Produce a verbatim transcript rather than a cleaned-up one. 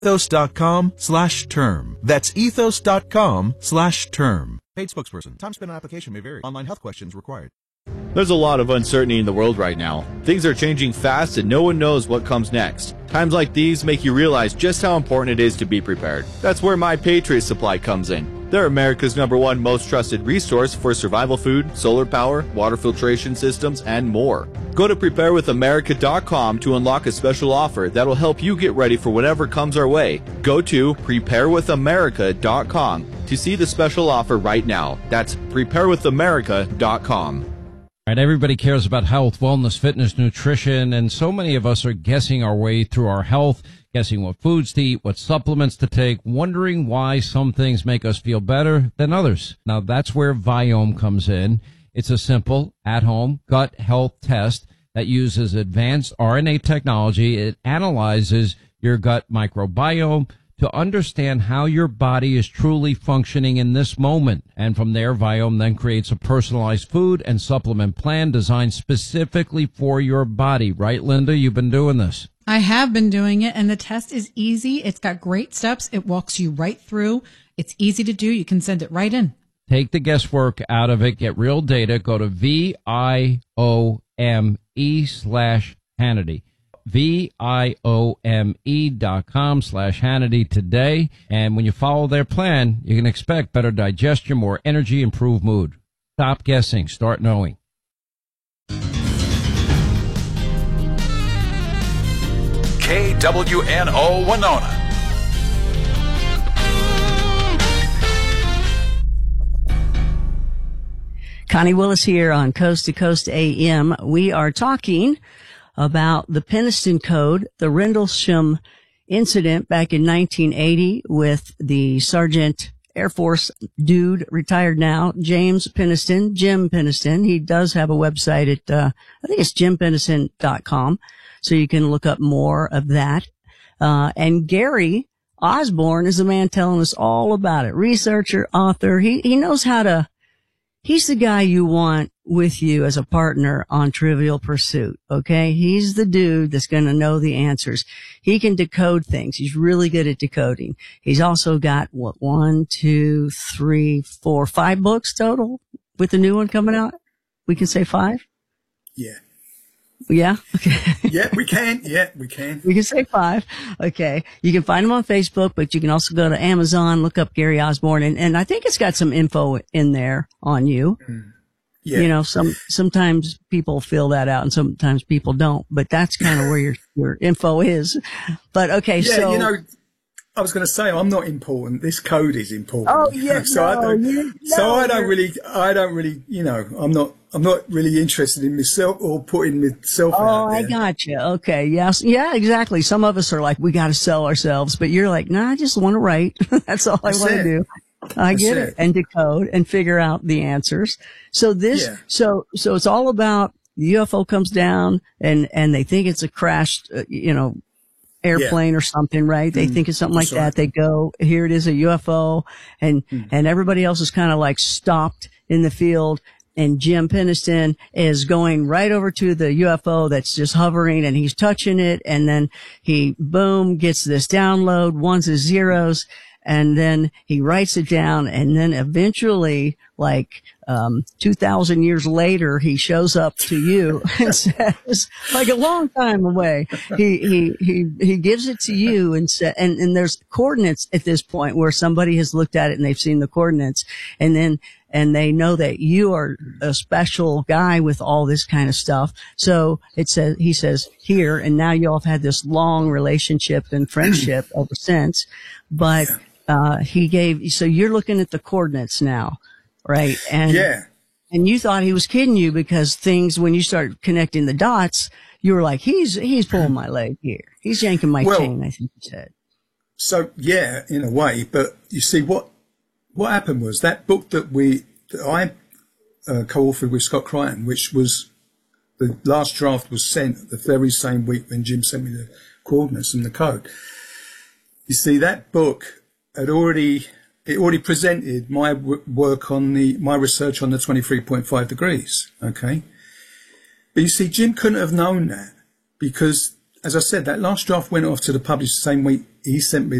ethos.com slash term. That's ethos.com slash term. Paid spokesperson. Time spent on application may vary. Online health questions required. There's a lot of uncertainty in the world right now. Things are changing fast and no one knows what comes next. Times like these make you realize just how important it is to be prepared. That's where My Patriot Supply comes in. They're America's number one most trusted resource for survival food, solar power, water filtration systems, and more. Go to prepare with america dot com to unlock a special offer that'll help you get ready for whatever comes our way. Go to prepare with america dot com to see the special offer right now. That's prepare with america dot com. Right, everybody cares about health, wellness, fitness, nutrition, and so many of us are guessing our way through our health, guessing what foods to eat, what supplements to take, wondering why some things make us feel better than others. Now, that's where Viome comes in. It's a simple, at-home gut health test that uses advanced R N A technology. It analyzes your gut microbiome to understand how your body is truly functioning in this moment. And from there, Viome then creates a personalized food and supplement plan designed specifically for your body. Right, Linda? You've been doing this. I have been doing it, and the test is easy. It's got great steps. It walks you right through. It's easy to do. You can send it right in. Take the guesswork out of it. Get real data. Go to V I O M E slash Hannity. V I O M E dot com slash Hannity today. And when you follow their plan, you can expect better digestion, more energy, improved mood. Stop guessing. Start knowing. K W N O Winona. Connie Willis here on Coast to Coast A M. We are talking about the Penniston Code, the Rendlesham incident back in nineteen eighty with the Sergeant Air Force dude, retired now, James Penniston, Jim Penniston. He does have a website at, uh, I think it's jim penniston dot com. So you can look up more of that. Uh, and Gary Osborne is the man telling us all about it. Researcher, author. He, he knows how to, he's the guy you want with you as a partner on Trivial Pursuit. Okay. He's the dude that's going to know the answers. He can decode things. He's really good at decoding. He's also got what, one, two, three, four, five books total with the new one coming out. We can say five. Yeah. Yeah. Okay. Yeah, we can. Yeah, we can. We can say five. Okay. You can find him on Facebook, but you can also go to Amazon, look up Gary Osborne, and, and I think it's got some info in there on you. Mm. Yeah. You know, some, sometimes people fill that out and sometimes people don't, but that's kind of where your, your info is. But okay. Yeah, so. You know, I was going to say, I'm not important. This code is important. Oh, yeah. so no, I don't, you, so no, I don't really, I don't really, you know, I'm not, I'm not really interested in myself or putting myself Oh, out there. I got you. Okay. Yes. Yeah, exactly. Some of us are like, we got to sell ourselves, but you're like, nah, I just want to write. That's all That's I want to it. do. I That's get it. it. And decode and figure out the answers. So this, Yeah. so, so it's all about the U F O comes down and, and they think it's a crashed, uh, you know, airplane Yeah. or something, right? They Mm, think it's something like that's right. that. They go, here it is, a U F O, and, Mm. and everybody else is kind of like stopped in the field. And Jim Penniston is going right over to the U F O that's just hovering, and he's touching it. And then he, boom, gets this download, ones and zeros. And then he writes it down. And then eventually, like, um, two thousand years later, he shows up to you and says, like a long time away, he, he, he, he gives it to you and said, and, and there's coordinates at this point where somebody has looked at it and they've seen the coordinates. And then, and they know that you are a special guy with all this kind of stuff. So it says, he says here, and now y'all have had this long relationship and friendship ever since, but, uh, he gave, so you're looking at the coordinates now, right? And, Yeah. and you thought he was kidding you because things, when you start connecting the dots, you were like, he's, he's pulling my leg here. He's yanking my Well, chain, I think you said. So yeah, in a way, but you see what, what happened was that book that we, that I uh, co-authored with Scott Crichton, which was, the last draft was sent the very same week when Jim sent me the coordinates and the code. You see, that book had already, it already presented my w- work on the, my research on the twenty-three point five degrees. Okay. But you see, Jim couldn't have known that because, as I said, that last draft went off to the publisher the same week he sent me